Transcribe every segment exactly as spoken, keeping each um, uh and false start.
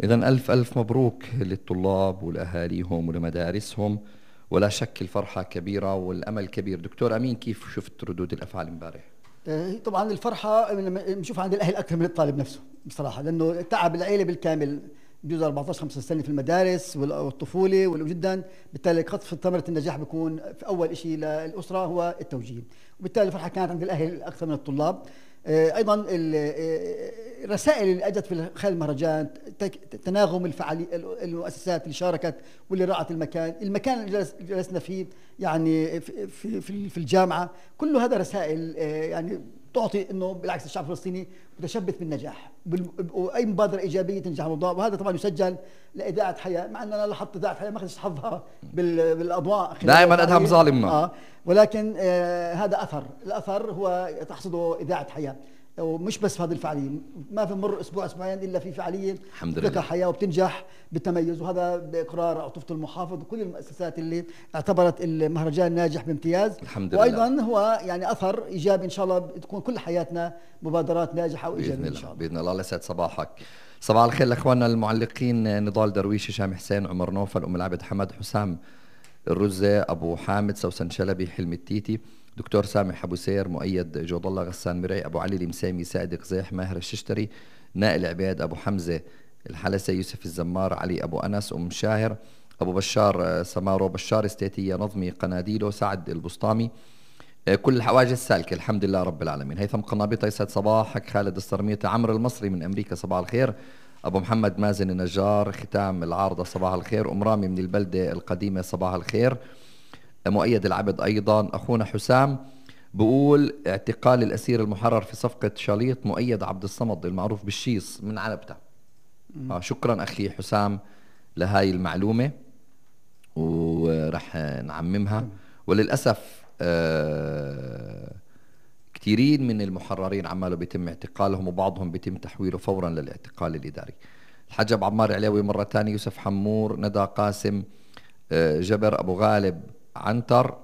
إذا ألف ألف مبروك للطلاب ولأهاليهم ولمدارسهم، ولا شك الفرحة كبيرة والأمل كبير. دكتور أمين، كيف شفت ردود الأفعال امبارح؟ آه، طبعا الفرحه لما بنشوفها عند الاهل اكثر من الطالب نفسه بصراحه، لانه تعب العيله بالكامل بجوز أربعطعش خمسة عشر سنه في المدارس والطفوله جدا. بالتالي قطف ثمره النجاح بيكون في اول شيء للاسره هو التوجيه، وبالتالي الفرحه كانت عند الاهل اكثر من الطلاب. آه، ايضا ال- آه، الرسائل اللي اجت في خلال المهرجان، تك- تناغم الفعالي المؤسسات اللي شاركت واللي راعت المكان، المكان اللي جلس- جلسنا فيه يعني في في في في الجامعه، كل هذا رسائل آه، يعني تعطي انه بالعكس الشعب الفلسطيني متشبث بالنجاح، بال- واي مبادره ايجابيه تنجح الموضوع. وهذا طبعا يسجل لاذاعه حياه، مع ان انا لاحظت اذاعه حياه ما اخذتش حظها بال- بالاضواء خلال دائما أدهم الفعالية. ظالمنا. اه ولكن آه هذا اثر، الاثر هو تحصده اذاعه حياه. ومش بس في هذه الفعاليه، ما في مر اسبوع اسبوعين الا في فعاليه الحمد تطلقها لله. حياه وبتنجح بالتميز، وهذا باقرار عطوفه المحافظ وكل المؤسسات اللي اعتبرت المهرجان ناجح بامتياز. الحمد لله. وايضا هو يعني اثر ايجابي، ان شاء الله تكون كل حياتنا مبادرات ناجحه وايجابيه بإذن ان الله، شاء الله. بإذن الله. الله يسعد صباحك. صباح الخير لاخواننا المعلقين: نضال درويش، هشام حسين، عمر نوفل، ام العبد حمد، حسام الرزة، ابو حامد، سوسن شلبي، حلمي التيتي، دكتور سامح ابو سير، مؤيد جود الله، غسان مرعي، ابو علي المسيمي، سائد قزيح، ماهر الششتري، نائل عبيد، ابو حمزه الحلسي، يوسف الزمار، علي ابو انس، ام شاهر، ابو بشار آه، سمارو، بشار استيتيه، نظمي قناديلو، سعد البسطامي، آه، كل الحواجز سالكه الحمد لله رب العالمين. هيثم قنابيطه، يسعد صباحك. خالد الصرميطي، عمرو المصري من امريكا، صباح الخير. ابو محمد مازن النجار، ختام العارضه، صباح الخير. ام رامي من البلده القديمه، صباح الخير. مؤيد العبد أيضا. أخونا حسام بقول: اعتقال الأسير المحرر في صفقة شاليط مؤيد عبد الصمد المعروف بالشيص من علبتة. آه شكرا أخي حسام لهاي المعلومة، ورح نعممها. وللأسف آه كثيرين من المحررين عماله بيتم اعتقالهم، وبعضهم بيتم تحويله فورا للاعتقال الإداري. الحجب عمار علاوي مرة ثانية، يوسف حمور، ندى قاسم، آه جبر، أبو غالب عنتر،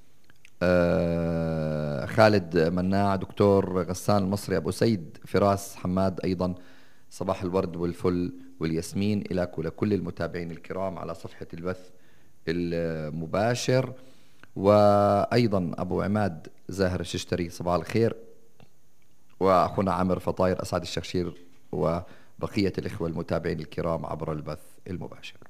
آه خالد مناع، دكتور غسان المصري، أبو سيد، فراس حماد أيضا. صباح الورد والفل والياسمين إلك ولكل المتابعين الكرام على صفحة البث المباشر. وأيضا أبو عماد زاهر الششتري، صباح الخير. وأخونا عامر فطاير، أسعد الشخشير، وبقية الإخوة المتابعين الكرام عبر البث المباشر.